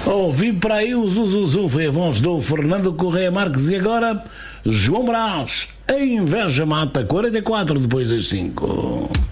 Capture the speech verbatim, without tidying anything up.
Ouvi para aí o Zuzuzu, foi a voz do Fernando Correia Marques. E agora, João Brás, a inveja mata, quarenta e quatro depois das cinco.